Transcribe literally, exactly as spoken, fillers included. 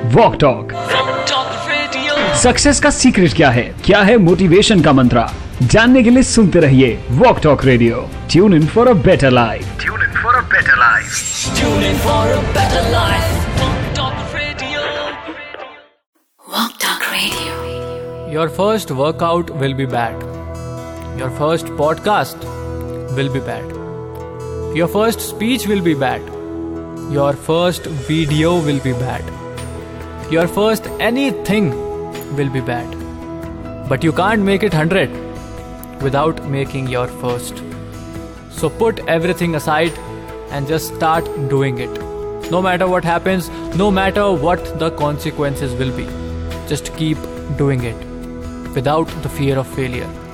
Walk talk. Success का secret क्या है, क्या है मोटिवेशन का मंत्रा, जानने के लिए सुनते रहिए walk talk radio. Tune in for a better life. Tune in for a better life. Tune in for a better life. Walk talk radio. Walk talk radio. Your first workout will be bad. Your first podcast will be bad. Your first speech will be bad. Your first video will be bad. Your first anything will be bad. But you can't make it one hundred without making your first. So put everything aside and just start doing it. No matter what happens, no matter what the consequences will be, just keep doing it without the fear of failure.